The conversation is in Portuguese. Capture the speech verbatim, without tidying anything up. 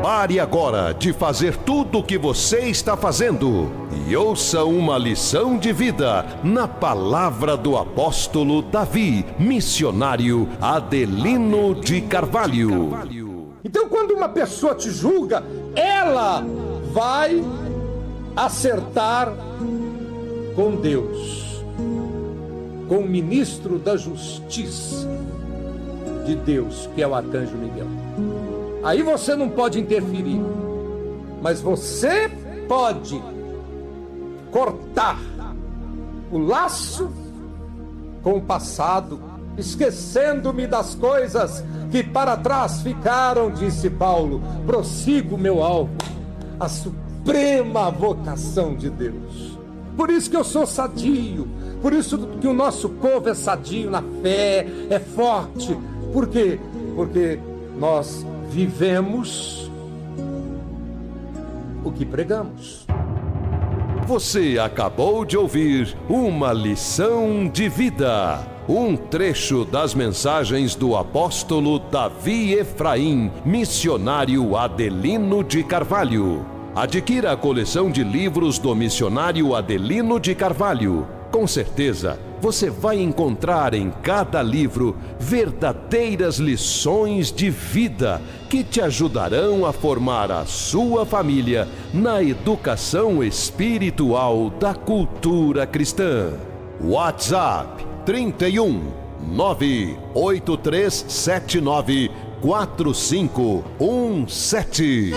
Pare agora de fazer tudo o que você está fazendo e ouça uma lição de vida na palavra do apóstolo Davi, missionário Adelino de Carvalho. Então, quando uma pessoa te julga, ela vai acertar com Deus, com o ministro da Justiça de Deus, que é o Arcanjo Miguel. Aí você não pode interferir, mas você pode cortar o laço com o passado, esquecendo-me das coisas que para trás ficaram, disse Paulo. Prossigo meu alvo, a suprema vocação de Deus. Por isso que eu sou sadio, por isso que o nosso povo é sadio na fé, é forte. Por quê? Porque nós vivemos o que pregamos. Você acabou de ouvir uma lição de vida, um trecho das mensagens do apóstolo Davi Efraim, missionário Adelino de Carvalho. Adquira a coleção de livros do missionário Adelino de Carvalho. Com certeza, você vai encontrar em cada livro verdadeiras lições de vida que te ajudarão a formar a sua família na educação espiritual da cultura cristã. WhatsApp trinta e um, nove oito três sete nove quatro cinco um sete.